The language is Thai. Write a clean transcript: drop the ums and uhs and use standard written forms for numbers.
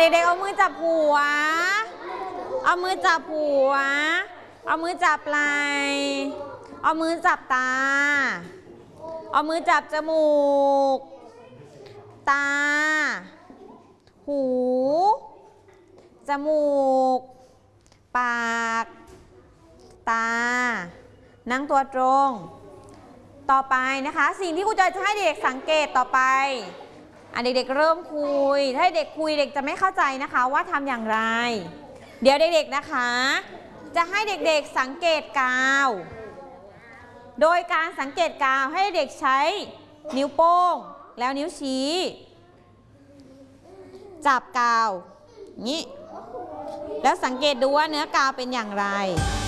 ด็กๆเอามือจับหัวเอามือจับหัวเอามือจับไหล่เอามือจับตาเอามือจับจมูกตาหูจมูกปากตานั่งตัวตรงต่อไปนะคะสิ่งที่ครูจอยจะให้เด็กสังเกตต่อไปเด็กๆเริ่มคุยถ้าเด็กคุยเด็กจะไม่เข้าใจนะคะว่าทำอย่างไรเดี๋ยวเด็กๆนะคะจะให้เด็กๆสังเกตกาวโดยการสังเกตกาวให้เด็กใช้นิ้วโป้งแล้วนิ้วชี้จับกาวนี้แล้วสังเกตดูว่าเนื้อกาวเป็นอย่างไร